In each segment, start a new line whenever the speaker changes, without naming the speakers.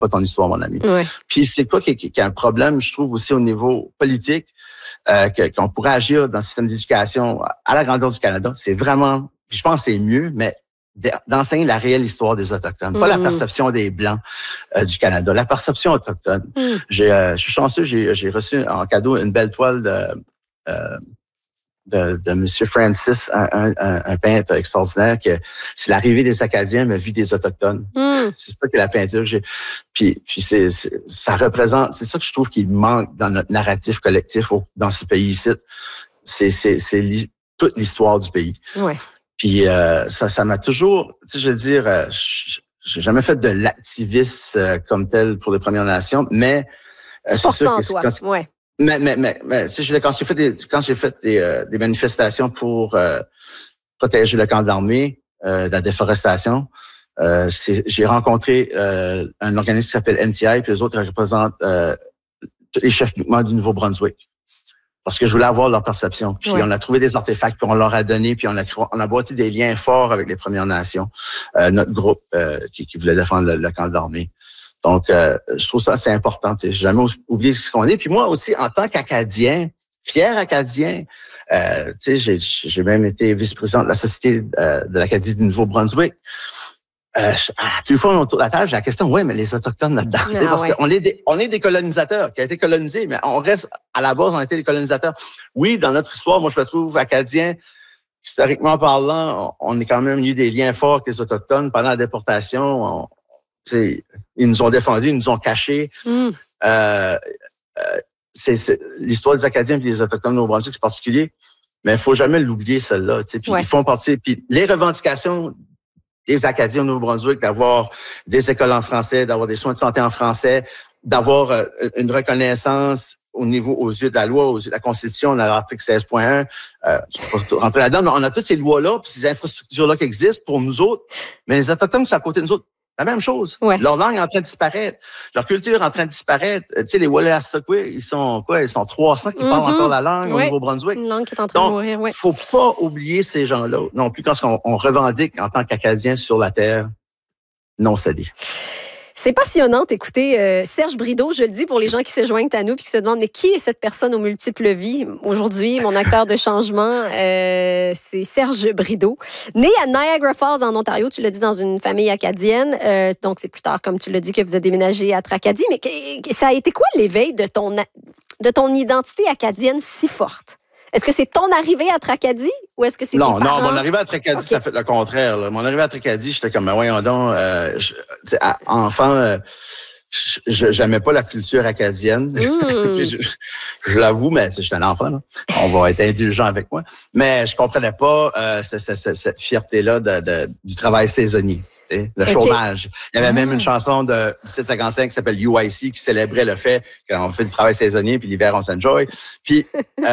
pas ton histoire, mon ami.
Ouais.
Puis c'est quoi qui est un problème, je trouve, aussi au niveau politique, qu'on pourrait agir dans le système d'éducation à la grandeur du Canada. C'est vraiment, je pense que c'est mieux, mais d'enseigner la réelle histoire des Autochtones, pas la perception des Blancs du Canada, la perception autochtone. Je suis chanceux, j'ai reçu en cadeau une belle toile de M. Francis, un peintre extraordinaire, que c'est l'arrivée des Acadiens, mais vue des Autochtones. C'est ça que la peinture. Puis ça représente, c'est ça que je trouve qu'il manque dans notre narratif collectif dans ce pays-ci. C'est toute l'histoire du pays.
Ouais.
Puis ça m'a toujours, tu sais, je veux dire, j'ai jamais fait de l'activisme comme tel pour les Premières Nations, mais
c'est sûr que ouais.
Mais quand j'ai fait des manifestations pour protéger le camp de l'armée, de la déforestation, j'ai rencontré un organisme qui s'appelle NTI, puis les autres représentent tous les chefs mouvements du Nouveau-Brunswick. Parce que je voulais avoir leur perception. Puis on a trouvé des artefacts, puis on leur a donné, puis on a bâti des liens forts avec les Premières Nations, notre groupe qui voulait défendre le camp de l'armée. Donc, je trouve ça assez important. J'ai jamais oublié ce qu'on est. Puis moi aussi, en tant qu'Acadien, fier Acadien, j'ai même été vice-président de la Société de l'Acadie du Nouveau-Brunswick. Tout le fois autour de la table, j'ai la question, ouais, mais les Autochtones là-dedans, parce qu'on est des colonisateurs qui ont été colonisés, mais on reste, à la base, on a été des colonisateurs. Oui, dans notre histoire, moi, je me trouve Acadien, historiquement parlant, on est quand même eu des liens forts avec les Autochtones pendant la déportation. Ils nous ont défendus, ils nous ont cachés. C'est l'histoire des Acadiens et des Autochtones au Nouveau-Brunswick, c'est particulier, mais il faut jamais l'oublier, celle-là. Puis ils font partie. Puis les revendications des Acadiens au Nouveau-Brunswick, d'avoir des écoles en français, d'avoir des soins de santé en français, d'avoir une reconnaissance aux yeux de la loi, aux yeux de la Constitution, dans l'article 16.1. Je ne vais pas rentrer là-dedans, mais on a toutes ces lois-là, puis ces infrastructures-là qui existent pour nous autres, mais les Autochtones qui sont à côté de nous autres, la même chose.
Ouais.
Leur langue est en train de disparaître. Leur culture est en train de disparaître. Tu sais, les Wolastoqua, ils sont 300 qui parlent encore la langue au Nouveau-Brunswick.
Une langue qui est en train de mourir,
Donc, faut pas oublier ces gens-là non plus quand on revendique en tant qu'Acadiens sur la terre non cédée.
C'est passionnant d'écouter Serge Brideau, je le dis pour les gens qui se joignent à nous puis qui se demandent, mais qui est cette personne aux multiples vies? Aujourd'hui, mon acteur de changement, c'est Serge Brideau. Né à Niagara Falls, en Ontario, tu l'as dit, dans une famille acadienne. Donc, c'est plus tard, comme tu l'as dit, que vous avez déménagé à Tracadie. Mais ça a été quoi l'éveil de ton identité acadienne si forte? Est-ce que c'est ton arrivée à Tracadie ou est-ce que c'est tes parents?
Non, mon arrivée à Tracadie, ça fait le contraire. Là. Mon arrivée à Tracadie, j'étais comme, voyons donc, enfant, j'aimais pas la culture acadienne. je l'avoue, mais j'étais un enfant. Là. On va être indulgent avec moi. Mais je comprenais pas cette fierté-là du travail saisonnier. Le chômage. Il y avait même une chanson de 1755 qui s'appelle UIC qui célébrait le fait qu'on fait du travail saisonnier puis l'hiver, on s'enjoy. Puis...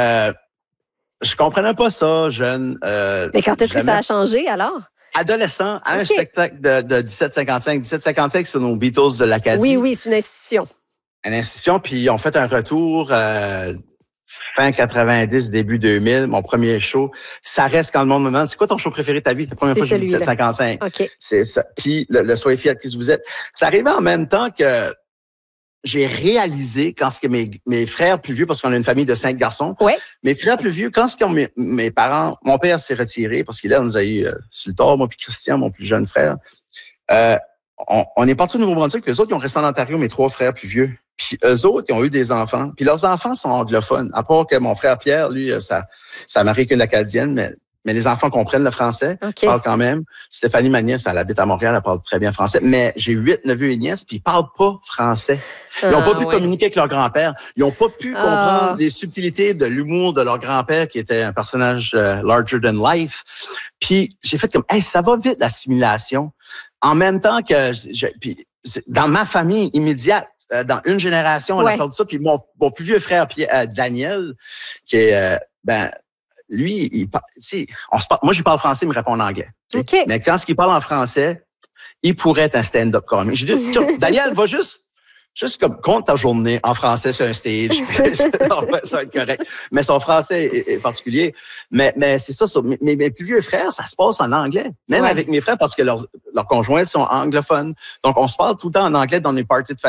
je comprenais pas ça, jeune.
Mais quand est-ce que ça a changé, alors?
Adolescent, à un spectacle de 1755. 1755, c'est nos Beatles de l'Acadie.
Oui, c'est une institution.
Une institution, puis ils ont fait un retour fin 90, début 2000, mon premier show. Ça reste quand le monde me demande, c'est quoi ton show préféré de ta vie? C'est la première fois que j'ai dit 1755.
Okay.
C'est ça. Puis le Soyez fiers de qui vous êtes. Ça arrivait en même temps que j'ai réalisé quand ce que mes frères plus vieux, parce qu'on a une famille de 5 garçons, mes frères plus vieux, quand ce que mes parents, mon père s'est retiré parce qu'il nous a eu sur le tort, moi puis Christian, mon plus jeune frère. On est partis au Nouveau-Brunswick, puis eux autres, ils ont resté en Ontario, mes 3 frères plus vieux. Puis eux autres, ils ont eu des enfants. Puis leurs enfants sont anglophones. À part que mon frère Pierre, lui, ça marie qu'une acadienne, mais les enfants comprennent le français, parlent quand même. Stéphanie, ma nièce, elle habite à Montréal, elle parle très bien français. Mais j'ai 8 neveux et nièces, puis ils parlent pas français. Ils n'ont pas pu communiquer avec leur grand-père. Ils n'ont pas pu comprendre les subtilités de l'humour de leur grand-père, qui était un personnage larger than life. Puis j'ai fait comme, ça va vite, l'assimilation. En même temps que, puis dans ma famille immédiate, dans une génération, on a perdu ça. Puis mon plus vieux frère, Daniel, qui est, lui, moi, je parle français, il me répond en anglais.
Okay.
Mais quand il parle en français, il pourrait être un stand-up comique. J'ai dit, Daniel, va juste juste comme compte ta journée en français sur un stage. Ça va être correct. Mais son français est particulier. Mais c'est ça. Mes plus vieux frères, ça se passe en anglais. Même avec mes frères, parce que leurs conjoints sont anglophones. Donc, on se parle tout le temps en anglais dans les parties de